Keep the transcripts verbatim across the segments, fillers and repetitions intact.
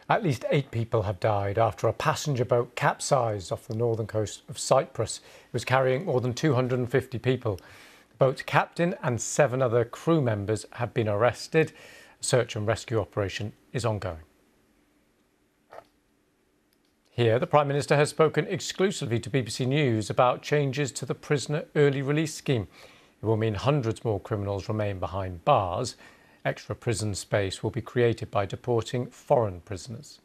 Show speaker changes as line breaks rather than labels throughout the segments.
At least eight people have died after a passenger boat capsized off the northern coast of Cyprus. It was carrying more than two hundred fifty people. The boat's captain and seven other crew members have been arrested. A search and rescue operation is ongoing. Here, the Prime Minister has spoken exclusively to B B C News about changes to the prisoner early release scheme. It will mean hundreds more criminals remain behind bars. Extra prison space will be created by deporting foreign prisoners.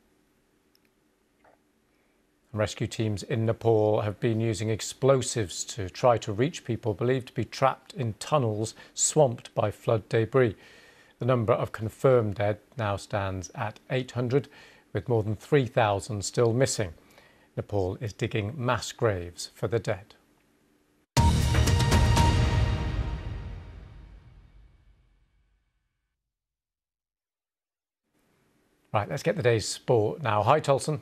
Rescue teams in Nepal have been using explosives to try to reach people believed to be trapped in tunnels swamped by flood debris. The number of confirmed dead now stands at eight hundred, with more than three thousand still missing. Nepal is digging mass graves for the dead. Right, let's get the day's sport now. Hi, Tolson.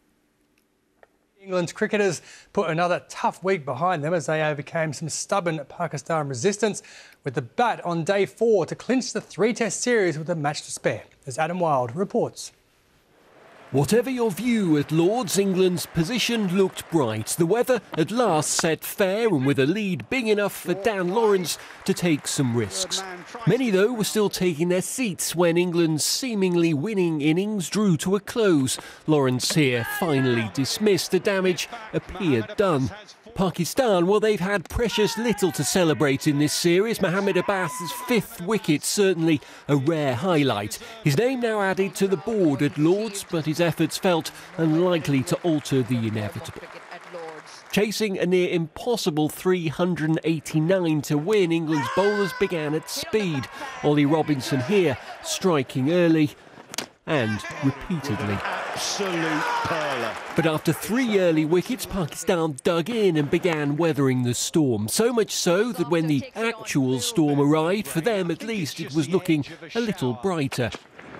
England's cricketers put another tough week behind them as they overcame some stubborn Pakistan resistance with the bat on day four to clinch the three-test series with a match to spare, as Adam Wilde reports.
Whatever your view at Lord's, England's position looked bright. The weather at last set fair, and with a lead big enough for Dan Lawrence to take some risks. Many, though, were still taking their seats when England's seemingly winning innings drew to a close. Lawrence here finally dismissed. The damage appeared done. Pakistan, well, they've had precious little to celebrate in this series. Mohammad Abbas's fifth wicket, certainly a rare highlight. His name now added to the board at Lord's, but his efforts felt unlikely to alter the inevitable. Chasing a near impossible three hundred eighty-nine to win, England's bowlers began at speed. Ollie Robinson here striking early and repeatedly.
Absolute perler.
But after three early wickets, Pakistan dug in and began weathering the storm. So much so that when the actual storm arrived, for them at least, it was looking a little brighter.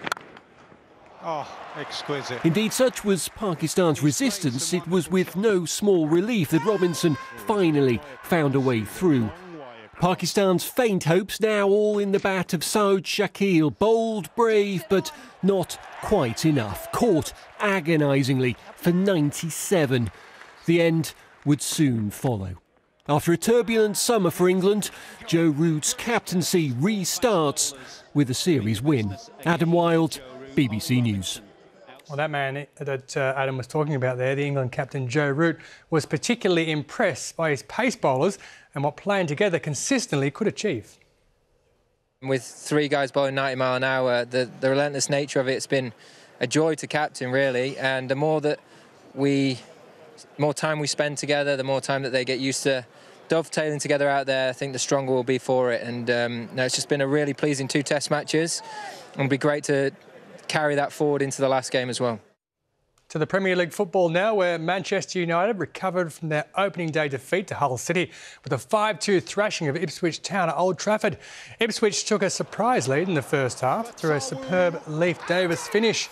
Oh, exquisite.
Indeed, such was Pakistan's resistance, it was with no small relief that Robinson finally found a way through. Pakistan's faint hopes now all in the bat of Saud Shakil. Bold, brave, but not quite enough. Caught agonisingly for ninety-seven. The end would soon follow. After a turbulent summer for England, Joe Root's captaincy restarts with a series win. Adam Wilde, B B C News.
Well, that man that uh, Adam was talking about there, the England captain Joe Root, was particularly impressed by his pace bowlers and what playing together consistently could achieve.
With three guys bowling ninety mile an hour, the, the relentless nature of it, it's been a joy to captain, really. And the more that we, more time we spend together, the more time that they get used to dovetailing together out there, I think the stronger we'll be for it. And um, no, it's just been a really pleasing two Test matches. It'll be great to carry that forward into the last game as well.
To the Premier League football now, where Manchester United recovered from their opening day defeat to Hull City with a five two thrashing of Ipswich Town at Old Trafford. Ipswich took a surprise lead in the first half through a superb Leif Davis finish.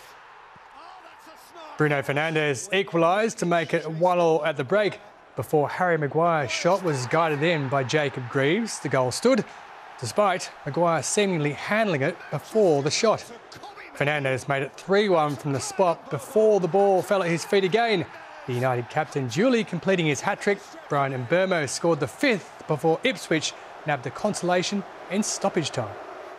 Bruno Fernandes equalised to make it one all at the break before Harry Maguire's shot was guided in by Jacob Greaves. The goal stood, despite Maguire seemingly handling it before the shot. Fernandes made it three one from the spot before the ball fell at his feet again. The United captain duly completing his hat-trick. Brian Mbeumo scored the fifth before Ipswich nabbed the consolation in stoppage time.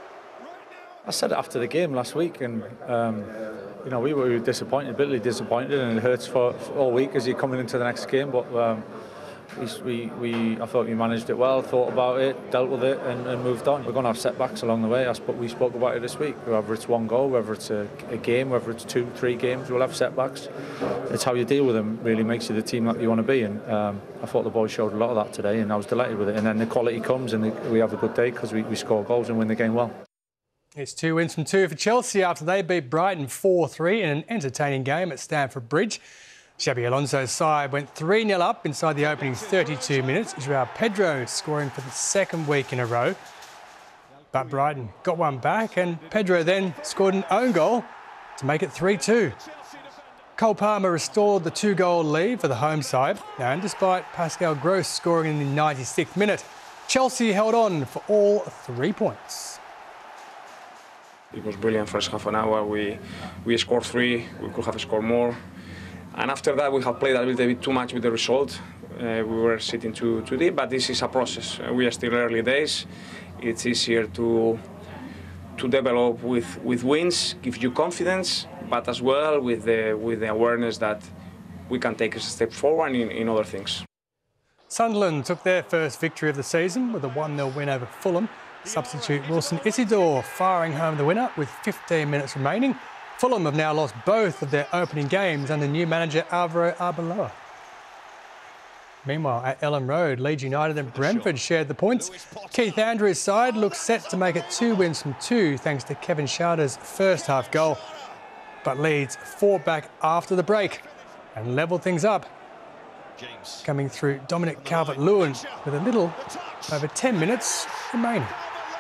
I said it after the game last week, and um, you know we were disappointed, bitterly disappointed, and it hurts for, for all week as you're coming into the next game. But um, we, we, I thought we managed it well, thought about it, dealt with it, and, and moved on. We're going to have setbacks along the way. I spoke, we spoke about it this week. Whether it's one goal, whether it's a, a game, whether it's two, three games, we'll have setbacks. It's how you deal with them really makes you the team that you want to be. And um, I thought the boys showed a lot of that today, and I was delighted with it. And then the quality comes, and the, we have a good day because we, we score goals and win the game well.
It's two wins from two for Chelsea after they beat Brighton four three in an entertaining game at Stamford Bridge. Xabi Alonso's side went three nil up inside the opening thirty-two minutes. João Pedro scoring for the second week in a row. But Brighton got one back, and Pedro then scored an own goal to make it three two. Cole Palmer restored the two-goal lead for the home side, and despite Pascal Gross scoring in the ninety-sixth minute, Chelsea held on for all three points.
it was brilliant first half an hour. We we scored three. We could have scored more. And after that, we have played a little bit too much with the result. Uh, we were sitting too too deep, but this is a process. Uh, we are still early days. It's easier to to develop with with wins, gives you confidence, but as well with the with the awareness that we can take a step forward in, in other things.
Sunderland took their first victory of the season with a one nil win over Fulham. Substitute Wilson Isidore firing home the winner with fifteen minutes remaining. Fulham have now lost both of their opening games under new manager Alvaro Arbeloa. Meanwhile, at Ellen Road, Leeds United and Brentford shared the points. Keith Andrews' side looks set to make it two wins from two thanks to Kevin Schauder's first half goal. But Leeds fought back after the break and levelled things up. Coming through Dominic Calvert-Lewin with a little over ten minutes remaining.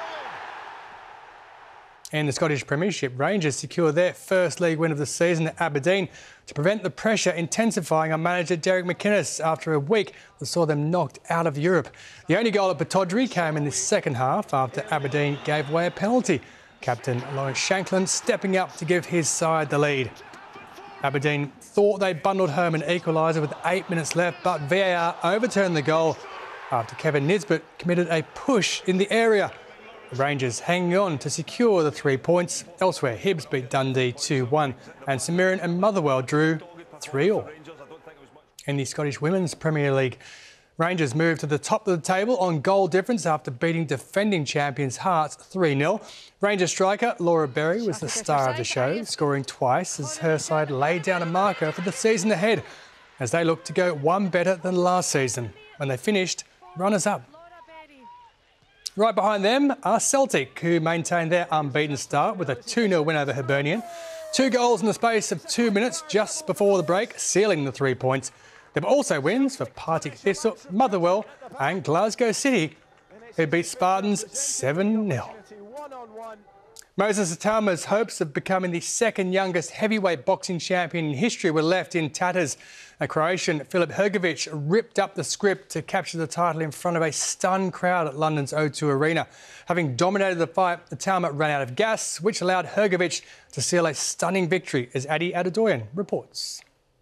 In the Scottish Premiership, Rangers secure their first league win of the season at Aberdeen to prevent the pressure intensifying on manager Derek McInnes after a week that saw them knocked out of Europe. The only goal at Pittodrie came in the second half after Aberdeen gave away a penalty. Captain Lawrence Shanklin stepping up to give his side the lead. Aberdeen thought they bundled home an equaliser with eight minutes left, but V A R overturned the goal after Kevin Nisbet committed a push in the area. The Rangers hanging on to secure the three points. Elsewhere, Hibs beat Dundee two one and St Mirren and Motherwell drew three all. In the Scottish Women's Premier League, Rangers moved to the top of the table on goal difference after beating defending champions Hearts three nil. Rangers striker Laura Berry was the star of the show, scoring twice as her side laid down a marker for the season ahead as they look to go one better than last season when they finished runners-up. Right behind them are Celtic, who maintained their unbeaten start with a two nil win over Hibernian. Two goals in the space of two minutes just before the break, sealing the three points. There were also wins for Partick Thistle, Motherwell and Glasgow City, who beat Spartans seven nil. Moses Atama's hopes of becoming the second youngest heavyweight boxing champion in history were left in tatters. A Croatian, Filip Hrgović, ripped up the script to capture the title in front of a stunned crowd at London's O two Arena. Having dominated the fight, Atama ran out of gas, which allowed Hrgović to seal a stunning victory, as Adi Adedoyan reports.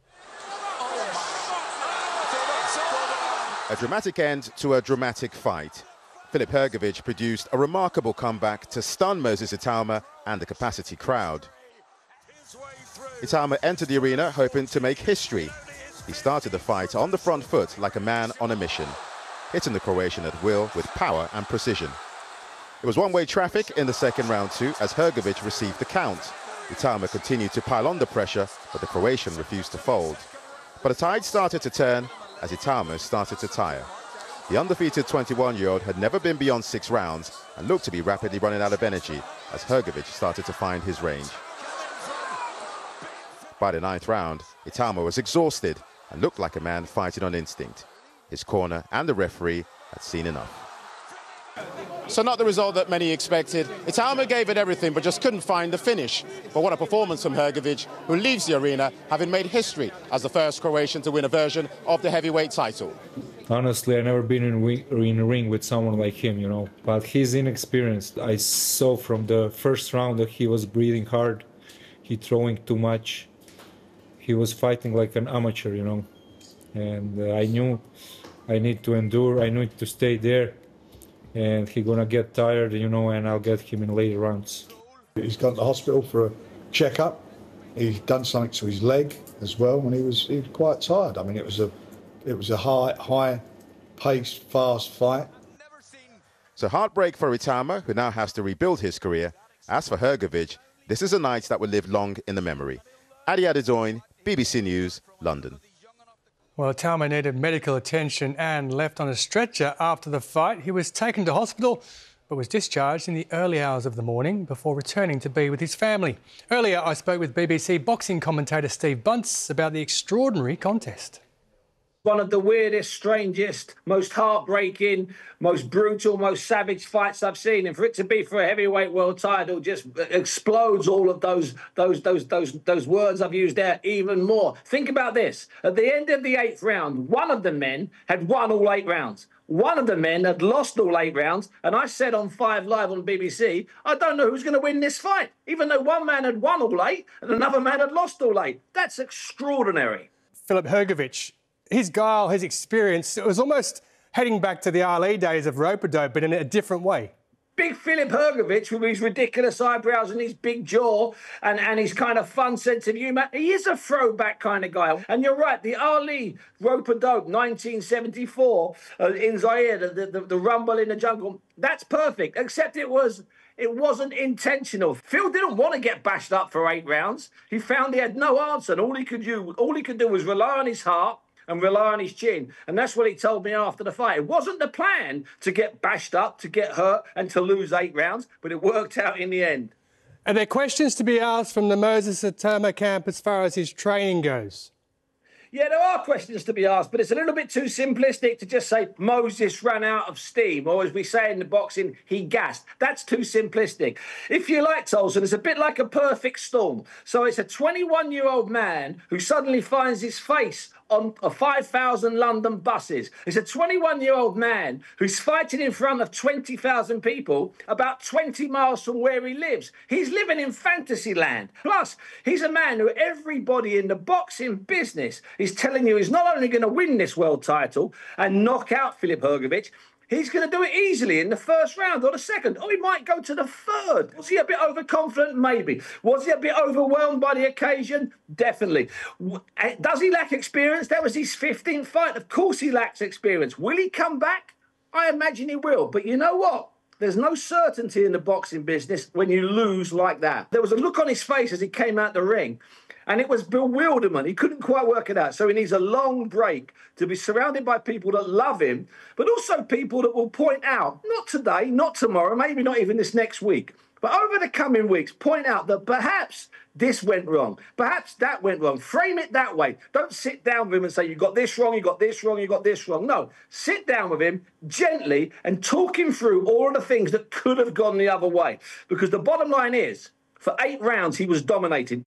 A dramatic end to a dramatic fight. Filip Hrgović produced a remarkable comeback to stun Moses Atama and the capacity crowd. Atama entered the arena hoping to make history. He started the fight on the front foot like a man on a mission, hitting the Croatian at will with power and precision. It was one-way traffic in the second round too, as Hrgović received the count. Atama continued to pile on the pressure, but the Croatian refused to fold. But the tide started to turn as Atama started to tire. The undefeated twenty-one-year-old had never been beyond six rounds and looked to be rapidly running out of energy as Hrgović started to find his range. By the ninth round, Atama was exhausted and looked like a man fighting on instinct. His corner and the referee had seen enough.
So not the result that many expected. Atama gave it everything but just couldn't find the finish. But what a performance from Hrgović, who leaves the arena having made history as the first Croatian to win a version of the heavyweight title.
Honestly, I've never been in, in a ring with someone like him, you know. But he's inexperienced. I saw from the first round that he was breathing hard. He throwing too much. He was fighting like an amateur, you know. And uh, I knew I need to endure. I need to stay there. And he's gonna get tired, you know, and I'll get him in later rounds.
He's gone to the hospital for a checkup. He's done something to his leg as well, and he was he was quite tired. I mean, it was a it was a high high paced, fast fight.
So heartbreak for Atama, who now has to rebuild his career. As for Hrgović, this is a night that will live long in the memory. Adi Adedoyan, B B C News, London.
Well, Atama needed medical attention and left on a stretcher after the fight. He was taken to hospital but was discharged in the early hours of the morning before returning to be with his family. Earlier, I spoke with B B C boxing commentator Steve Bunce about the extraordinary contest.
One of the weirdest, strangest, most heartbreaking, most brutal, most savage fights I've seen. And for it to be for a heavyweight world title just explodes all of those, those, those, those, those words I've used there even more. Think about this. At the end of the eighth round, one of the men had won all eight rounds. One of the men had lost all eight rounds, and I said on Five Live on B B C, I don't know who's going to win this fight, even though one man had won all eight and another man had lost all eight. That's extraordinary.
Filip Hrgović, his guile, his experience, it was almost heading back to the Ali days of rope-a-dope, but in a different way.
Big Filip Hrgović with his ridiculous eyebrows and his big jaw and, and his kind of fun sense of humour. He is a throwback kind of guy. And you're right, the Ali rope-a-dope nineteen seventy-four uh, in Zaire, the, the, the rumble in the jungle, that's perfect, except it was... It wasn't intentional. Phil didn't want to get bashed up for eight rounds. He found he had no answer, and all he could do, all he could do was rely on his heart and rely on his chin. And that's what he told me after the fight. It wasn't the plan to get bashed up, to get hurt, and to lose eight rounds, but it worked out in the end.
Are there questions to be asked from the Moses Atama camp as far as his training goes?
Yeah, there are questions to be asked, but it's a little bit too simplistic to just say Moses ran out of steam, or as we say in the boxing, he gassed. That's too simplistic. If you like, Tolson, it's a bit like a perfect storm. So it's a twenty-one-year-old man who suddenly finds his face on five thousand London buses. It's a twenty-one-year-old man who's fighting in front of twenty thousand people about twenty miles from where he lives. He's living in fantasy land. Plus, he's a man who everybody in the boxing business is telling you he's not only going to win this world title and knock out Filip Hrgović, he's going to do it easily in the first round or the second. Or he might go to the third. Was he a bit overconfident? Maybe. Was he a bit overwhelmed by the occasion? Definitely. Does he lack experience? That was his fifteenth fight. Of course he lacks experience. Will he come back? I imagine he will. But you know what? There's no certainty in the boxing business when you lose like that. There was a look on his face as he came out the ring, and it was bewilderment. He couldn't quite work it out. So he needs a long break to be surrounded by people that love him, but also people that will point out, not today, not tomorrow, maybe not even this next week, but over the coming weeks, point out that perhaps this went wrong. Perhaps that went wrong. Frame it that way. Don't sit down with him and say, you got this wrong, you got this wrong, you got this wrong. No, sit down with him gently and talk him through all of the things that could have gone the other way. Because the bottom line is, for eight rounds, he was dominated.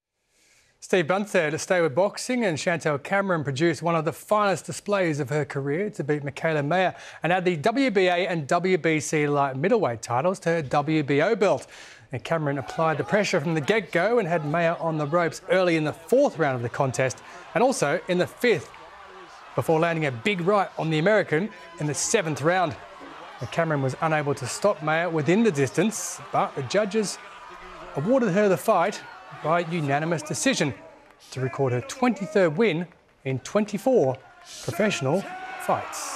Steve Bunt there to stay with boxing, and Chantel Cameron produced one of the finest displays of her career to beat Mikaela Mayer and add the W B A and W B C light middleweight titles to her W B O belt. And Cameron applied the pressure from the get-go and had Mayer on the ropes early in the fourth round of the contest and also in the fifth, before landing a big right on the American in the seventh round. And Cameron was unable to stop Mayer within the distance, but the judges awarded her the fight by unanimous decision to record her twenty-third win in twenty-four professional fights.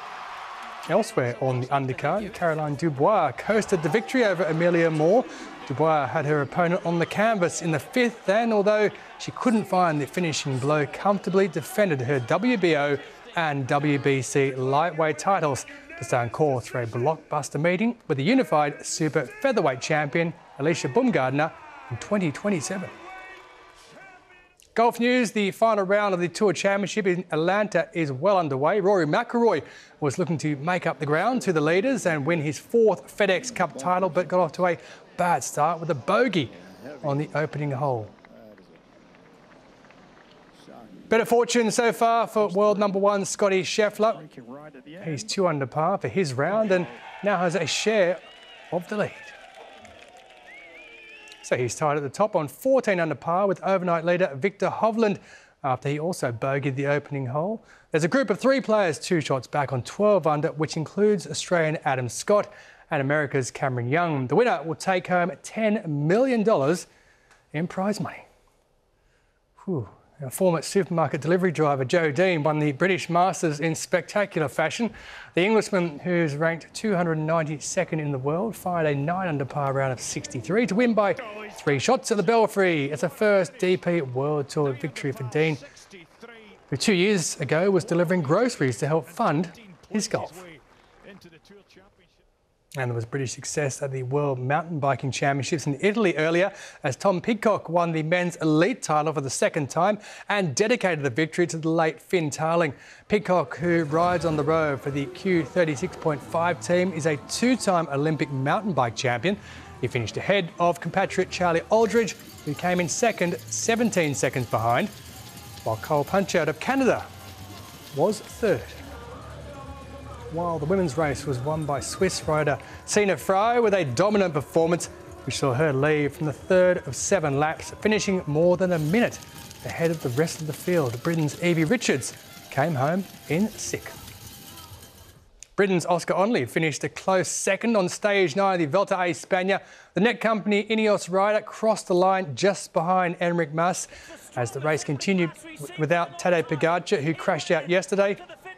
Elsewhere on the undercard, Caroline Dubois coasted the victory over Amelia Moore. Dubois had her opponent on the canvas in the fifth and, although she couldn't find the finishing blow, comfortably defended her W B O and W B C lightweight titles to stay on course for a blockbuster meeting with the unified super featherweight champion Alicia Baumgardner in twenty twenty-seven. Golf news, the final round of the Tour Championship in Atlanta is well underway. Rory McIlroy was looking to make up the ground to the leaders and win his fourth FedEx Cup title, but got off to a bad start with a bogey on the opening hole. Better fortune so far for world number one Scotty Scheffler. He's two under par for his round and now has a share of the lead. So he's tied at the top on fourteen under par with overnight leader Victor Hovland after he also bogeyed the opening hole. There's a group of three players two shots back on twelve under, which includes Australian Adam Scott and America's Cameron Young. The winner will take home ten million dollars in prize money. Whew. Our former supermarket delivery driver Joe Dean won the British Masters in spectacular fashion. The Englishman, who's ranked two hundred ninety-second in the world, fired a nine under par round of sixty-three to win by three shots at the Belfry. It's a first D P World Tour victory for Dean, who two years ago was delivering groceries to help fund his golf. And there was British success at the World Mountain Biking Championships in Italy earlier as Tom Pidcock won the men's elite title for the second time and dedicated the victory to the late Finn Tarling. Pidcock, who rides on the road for the Q thirty-six point five team, is a two-time Olympic mountain bike champion. He finished ahead of compatriot Charlie Aldridge, who came in second, seventeen seconds behind, while Cole Punchard of Canada was third. While the women's race was won by Swiss rider Sina Frey with a dominant performance, which saw her lead from the third of seven laps, finishing more than a minute ahead of the rest of the field. Britain's Evie Richards came home in sixth. Britain's Oscar Onley finished a close second on stage nine of the Volta a España. The Net Company Ineos rider crossed the line just behind Enric Mas as the race continued without Tadej Pogačar, who crashed out yesterday.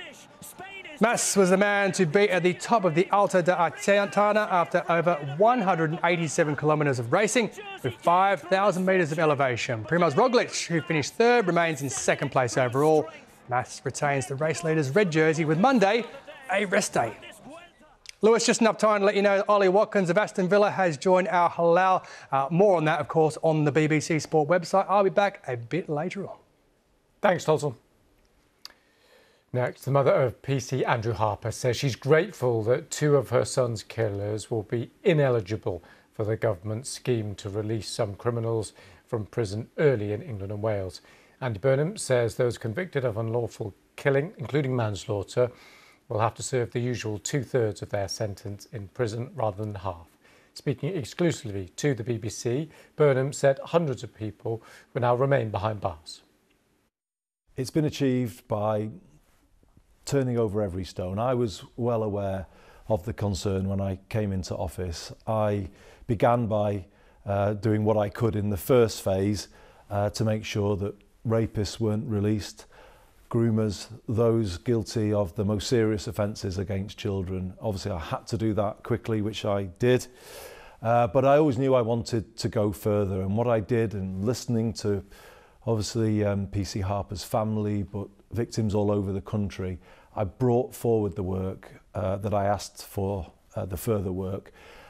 Mas was the man to beat at the top of the Alta de Artana after over one hundred eighty-seven kilometres of racing with five thousand metres of elevation. Primož Roglic, who finished third, remains in second place overall. Mas retains the race leader's red jersey with Monday a rest day. Lewis, just enough time to let you know that Ollie Watkins of Aston Villa has joined Al Hilal. Uh, more on that, of course, on the B B C Sport website. I'll be back a bit later on.
Thanks, Tolson. Next, the mother of P C Andrew Harper says she's grateful that two of her son's killers will be ineligible for the government's scheme to release some criminals from prison early in England and Wales. Andy Burnham says those convicted of unlawful killing, including manslaughter, will have to serve the usual two-thirds of their sentence in prison rather than half. Speaking exclusively to the B B C, Burnham said hundreds of people will now remain behind bars.
It's been achieved by turning over every stone. I was well aware of the concern when I came into office. I began by uh, doing what I could in the first phase uh, to make sure that rapists weren't released, groomers, those guilty of the most serious offences against children. Obviously I had to do that quickly, which I did, uh, but I always knew I wanted to go further, and what I did, and listening to obviously um, P C Harper's family, but victims all over the country, I brought forward the work uh, that I asked for, uh, the further work,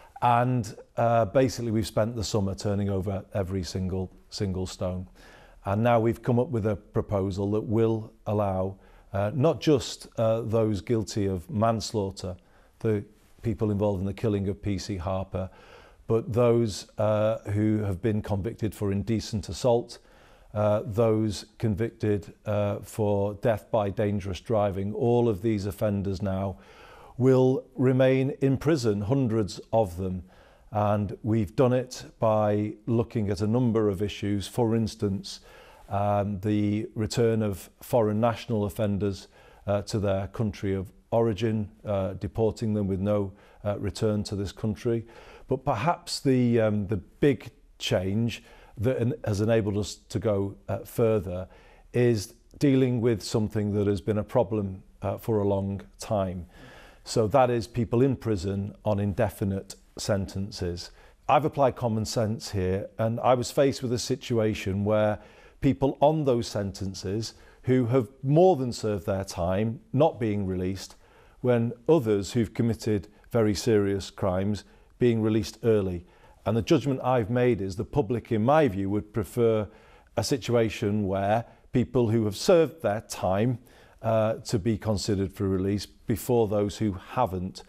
and uh, basically we've spent the summer turning over every single single stone. And now we've come up with a proposal that will allow uh, not just uh, those guilty of manslaughter, the people involved in the killing of P C Harper, but those uh, who have been convicted for indecent assault, uh, those convicted uh, for death by dangerous driving. All of these offenders now will remain in prison, hundreds of them. And we've done it by looking at a number of issues. For instance, um, the return of foreign national offenders uh, to their country of origin, uh, deporting them with no uh, return to this country. But perhaps the, um, the big change that en- has enabled us to go uh, further is dealing with something that has been a problem uh, for a long time. So that is people in prison on indefinite sentences. I've applied common sense here, and I was faced with a situation where people on those sentences who have more than served their time not being released, when others who've committed very serious crimes being released early. And the judgment I've made is the public, in my view, would prefer a situation where people who have served their time uh, to be considered for release before those who haven't.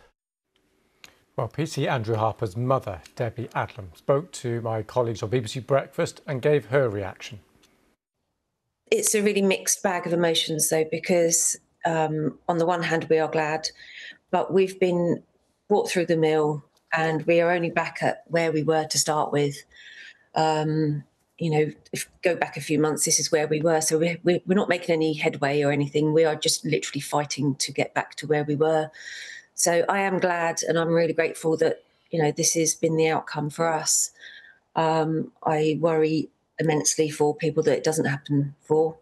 Well, P C Andrew Harper's mother, Debbie Adlam, spoke to my colleagues on B B C Breakfast and gave her reaction.
It's a really mixed bag of emotions, though, because um, on the one hand, we are glad, but we've been brought through the mill and we are only back at where we were to start with. Um, you know, if go back a few months, this is where we were. So we're, we're not making any headway or anything. We are just literally fighting to get back to where we were. So I am glad and I'm really grateful that, you know, this has been the outcome for us. Um, I worry immensely for people that it doesn't happen for.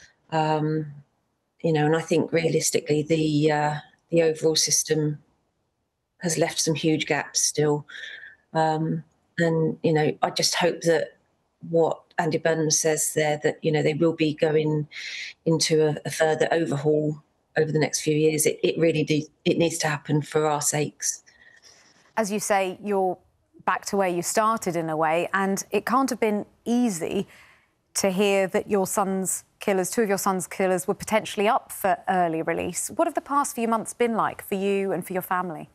Um, you know, and I think realistically the uh, the overall system has left some huge gaps still. Um, and, you know, I just hope that what Andy Burnham says there, that, you know, they will be going into a, a further overhaul over the next few years. It, it really do, it needs to happen for our sakes.
as you say, you're back to where you started in a way, and it can't have been easy to hear that your son's killers, two of your son's killers, were potentially up for early release. What have the past few months been like for you and for your family?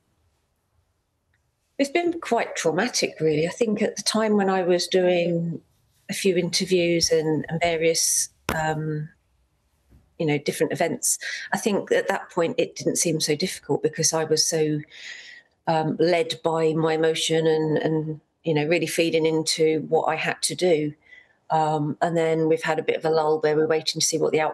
It's been quite traumatic, really. I think at the time when I was doing a few interviews and, and various, um, you know, different events, I think at that point it didn't seem so difficult because I was so um, led by my emotion and, and, you know, really feeding into what I had to do. Um, and then we've had a bit of a lull where we're waiting to see what the outcome